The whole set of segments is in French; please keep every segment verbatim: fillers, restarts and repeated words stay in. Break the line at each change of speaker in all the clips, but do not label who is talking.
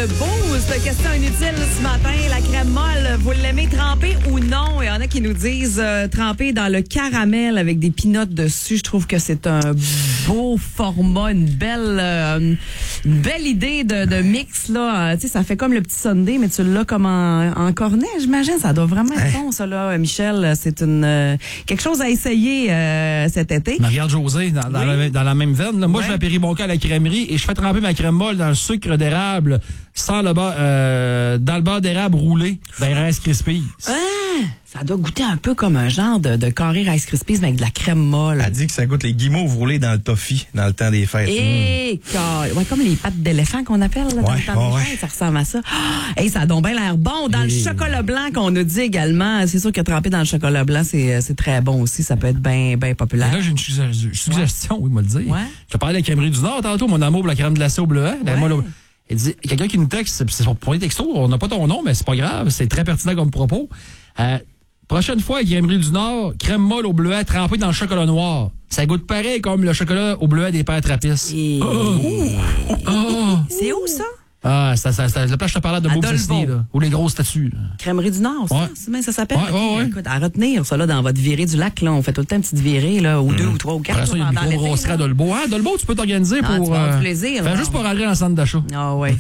le boost. Question inutile ce matin. La crème molle, vous l'aimez trempée ou non? Il y en a qui nous disent euh, trempée dans le caramel avec des peanuts dessus. Je trouve que c'est un beau format, une belle euh, une belle idée de, de mix. Là. Euh, tu sais, ça fait comme le petit sundae, mais tu l'as comme en, en cornet, j'imagine. Ça doit vraiment être bon, ça, là, Michel. C'est une euh, quelque chose à essayer euh, cet été.
Marie-Josée, dans, dans,
oui.
la, dans la même veine. Là. Moi,
Ouais.
je vais à Péribonca à la crèmerie et je fais tremper ma crème molle dans le sucre d'érable sans le bas, euh, dans le beurre d'érable roulé dans les Rice Krispies.
Ah, ça doit goûter un peu comme un genre de, de carré Rice Krispies, mais avec de la crème molle.
Elle dit que ça goûte les guimauves roulés dans le toffee dans le temps des fêtes.
Et ouais, comme les pattes d'éléphant qu'on appelle là, dans
Ouais,
le temps des
ouais,
fêtes, ça ressemble à ça. Ah, hey, ça a donc bien l'air bon. Dans le chocolat blanc qu'on nous dit également, c'est sûr que tremper dans le chocolat blanc, c'est, c'est très bon aussi. Ça peut être bien bien populaire.
Et là, j'ai une suggestion, suggestion oui, moi le dire.
Ouais.
Je te parlais de la crèmerie du Nord tantôt, mon amour pour la crème glacée au bleuet. La
Ouais.
molle au- Il dit, quelqu'un qui nous texte, c'est pour pour les textos, on n'a pas ton nom, mais c'est pas grave, c'est très pertinent comme propos. Euh, prochaine fois, crèmerie du Nord, crème molle au bleuet trempée dans le chocolat noir. Ça goûte pareil comme le chocolat au bleuet des pères Trappist.
Et-
Oh. Oh.
C'est où ça?
Ah, ça, ça, ça, là, je te parlais de
À
Beau
Dolbeau.
City, là. Ou les grosses statues, là.
Crèmerie du Nord, ça,
Ouais.
c'est bien ça s'appelle.
Ouais, ouais, ouais.
Écoute, à retenir ça là dans votre virée du lac là, on fait tout le temps une petite virée là, ou deux ou trois ou quatre.
Après ça, il y a une
pendant l'été,
micro-brasserie à
là.
Dolbeau. Ah, Dolbeau, tu peux t'organiser
Ah,
pour.
tu vas avoir du plaisir,
Fais
là.
juste pour rentrer dans le centre d'achat.
Ah ouais.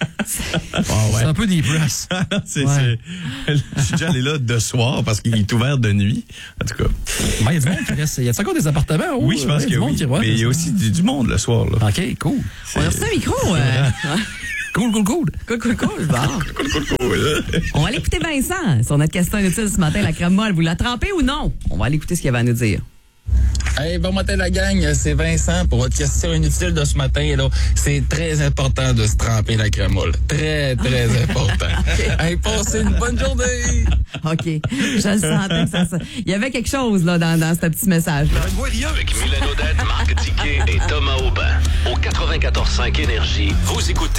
C'est un peu des press.
c'est,
Ouais.
c'est- je suis déjà allé là de soir parce qu'il est ouvert de nuit. En tout cas.
Ben, il y a du monde qui reste. Y a encore des appartements? Ou,
Oui, je pense
ouais,
que
du monde
oui.
qui reste.
Mais il y a aussi du, du monde le soir. Là.
OK, cool.
On a reçu un micro. Euh,
Cool, cool, cool.
cool, cool, cool. Bon.
Cool, cool, cool.
On va aller écouter Vincent sur notre question inutile ce matin, la crème molle. Vous la trempez ou non? On va aller écouter ce qu'il avait à nous dire.
Hey, bon matin la gang, c'est Vincent pour votre question inutile de ce matin. Là, c'est très important de se tremper la crème molle. Très, très important. Hey, passez une bonne journée!
OK. Je le sentais que ça, ça- il y avait quelque chose là, dans, dans ce petit message-là.
Avec Mylène Odette, Marc Tiquet et Thomas Aubin. Au quatre-vingt-quatorze cinq Énergie, vous écoutez